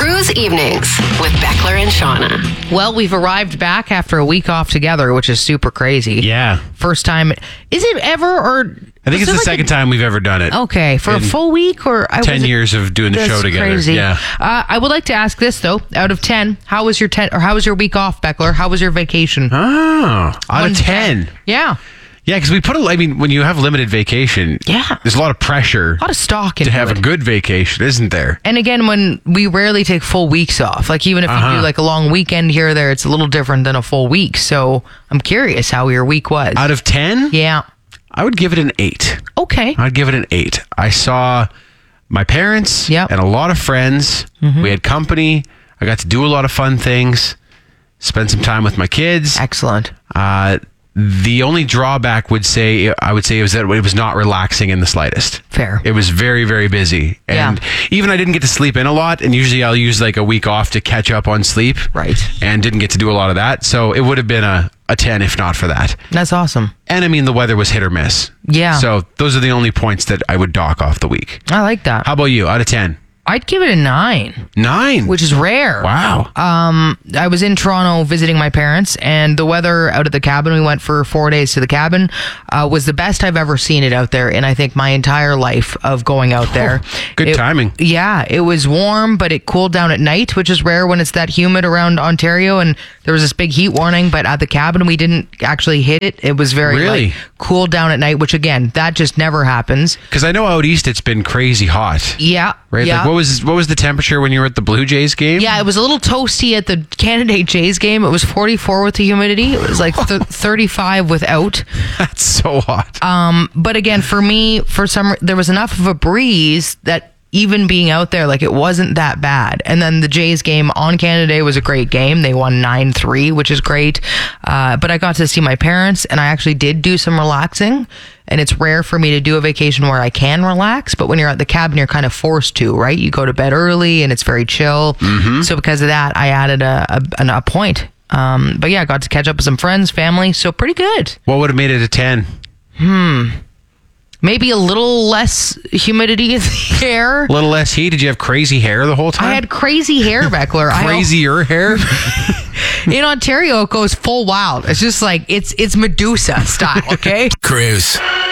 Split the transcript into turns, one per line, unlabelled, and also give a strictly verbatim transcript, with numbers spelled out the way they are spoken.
Cruise Evenings with Beckler and Shauna.
Well, we've arrived back after a week off together, which is super crazy.
Yeah.
First time. Is it ever or...
I think it's the like second a, time we've ever done it.
Okay. For a full week or... I
ten years of doing the show together.
Crazy.
Yeah.
Uh, I would like to ask this, though. Out of ten, how was your ten or how was your week off, Beckler? How was your vacation?
Oh, out
One
of ten. ten.
Yeah.
Yeah, because we put a, I mean, when you have limited vacation,
yeah,
there's a lot of pressure.
A lot of stock
to have
it.
a good vacation, isn't there?
And again, when we rarely take full weeks off, like even if uh-huh. you do like a long weekend here or there, it's a little different than a full week. So I'm curious how your week was.
Out of ten?
Yeah.
I would give it an eight.
Okay.
I'd give it an eight. I saw my parents
yep.
and a lot of friends. Mm-hmm. We had company. I got to do a lot of fun things. Spend some time with my kids.
Excellent.
Uh, The only drawback would say I would say was that it was not relaxing in the slightest.
Fair.
It was very, very busy. And
yeah.
even I didn't get to sleep in a lot, and usually I'll use like a week off to catch up on sleep.
Right.
And didn't get to do a lot of that. So it would have been a, a ten if not for that.
That's awesome.
And I mean, the weather was hit or miss.
Yeah.
So those are the only points that I would dock off the week.
I like that.
How about you? Out of ten?
I'd give it a nine.
Nine?
Which is rare.
Wow.
Um, I was in Toronto visiting my parents, and the weather out at the cabin, we went for four days to the cabin, uh, was the best I've ever seen it out there in, I think, my entire life of going out there.
Oh, good
it,
timing.
Yeah. It was warm, but it cooled down at night, which is rare when it's that humid around Ontario, and there was this big heat warning, but at the cabin, we didn't actually hit it. It was very
really?
like, cooled down at night, which, again, that just never happens.
Because I know out east it's been crazy hot.
Yeah.
Right?
Yeah.
Like, what was what was the temperature when you were at the Blue Jays game?
Yeah, it was a little toasty at the Canada Jays game. It was forty-four with the humidity. It was like th- thirty-five without.
That's so hot.
Um, but again, for me, for some, there was enough of a breeze that even being out there, like, it wasn't that bad. And then the Jays game on Canada Day was a great game. They won nine three, which is great. Uh, but I got to see my parents, and I actually did do some relaxing. And it's rare for me to do a vacation where I can relax, but when you're at the cabin, you're kind of forced to, right? You go to bed early and it's very chill.
Mm-hmm.
So because of that, I added a, a, a point. Um, but yeah, I got to catch up with some friends, family. So pretty good.
What would have made it a ten?
Hmm. Maybe a little less humidity in the air.
A little less heat. Did you have crazy hair the whole time?
I had crazy hair, Beckler.
Crazier I hair?
In Ontario, it goes full wild. It's just like, it's it's Medusa style, okay?
Cruise.